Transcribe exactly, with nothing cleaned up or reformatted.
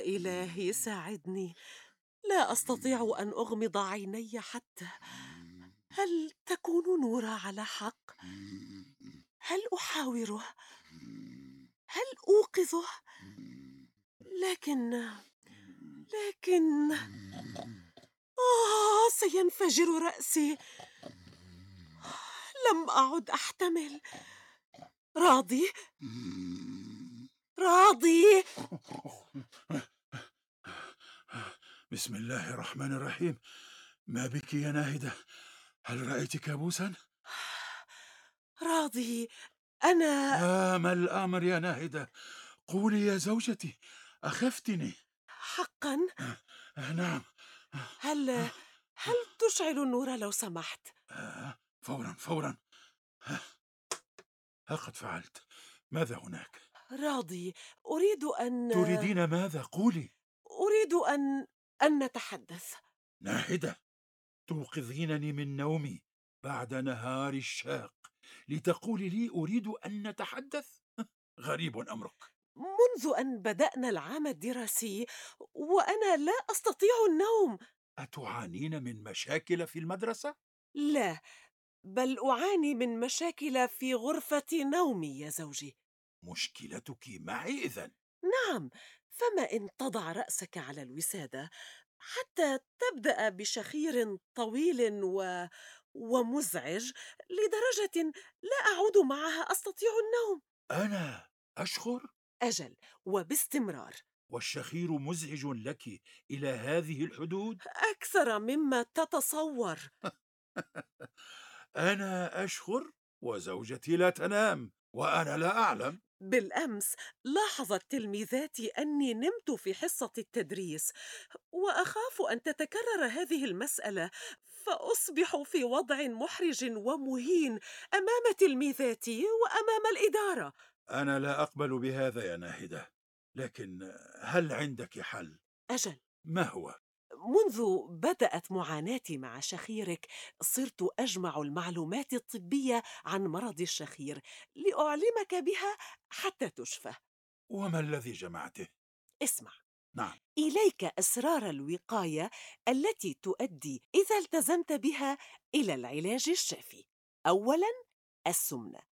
إلهي ساعدني، لا أستطيع أن أغمض عيني حتى. هل تكون نورا على حق؟ هل أحاوره؟ هل أوقظه؟ لكن لكن آه سينفجر رأسي. لم أعد أحتمل. راضي؟ راضي؟ بسم الله الرحمن الرحيم. ما بك يا ناهدة؟ هل رأيت كابوسا؟ راضي، أنا آه ما الأمر يا ناهدة؟ قولي يا زوجتي، أخفتني. حقا. آه آه نعم. هل آه هل تشعل النور لو سمحت؟ آه فورا فورا. آه ها قد فعلت. ماذا هناك؟ راضي، أريد أن تريدين ماذا؟ قولي. أريد أن أن نتحدث. ناهدة، توقظينني من نومي بعد نهار الشاق لتقولي لي أريد أن نتحدث؟ غريب أمرك. منذ أن بدأنا العام الدراسي وأنا لا أستطيع النوم. أتعانين من مشاكل في المدرسة؟ لا، بل أعاني من مشاكل في غرفة نومي يا زوجي. مشكلتك معي إذن؟ نعم، فما إن تضع رأسك على الوسادة حتى تبدأ بشخير طويل و... ومزعج لدرجة لا أعود معها أستطيع النوم. أنا أشخر؟ أجل، وباستمرار. والشخير مزعج لك إلى هذه الحدود؟ أكثر مما تتصور. أنا أشخر وزوجتي لا تنام وأنا لا أعلم. بالأمس لاحظت تلميذاتي أني نمت في حصة التدريس، وأخاف أن تتكرر هذه المسألة فأصبح في وضع محرج ومهين أمام تلميذاتي وأمام الإدارة. أنا لا أقبل بهذا يا ناهدة، لكن هل عندك حل؟ أجل، ما هو؟ منذ بدأت معاناتي مع شخيرك صرت أجمع المعلومات الطبية عن مرض الشخير لأعلمك بها حتى تشفى. وما الذي جمعته؟ اسمع، نعم. إليك أسرار الوقاية التي تؤدي إذا التزمت بها إلى العلاج الشافي. أولاً، السمنة.